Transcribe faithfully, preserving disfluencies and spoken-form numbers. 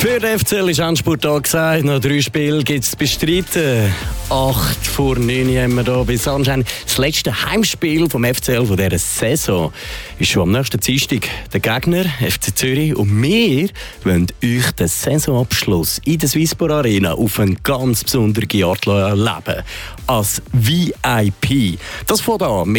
Für den F C L ist Endspurt angesagt. Noch drei Spiele gibt es zu bestreiten. Acht vor neun haben wir hier bis anscheinend. Das letzte Heimspiel vom F C L von dieser Saison ist schon am nächsten Dienstag. Der Gegner, F C Zürich. Und wir wollen euch den Saisonabschluss in der Swisspor Arena auf eine ganz besondere Art erleben. Als V I P. Das von da.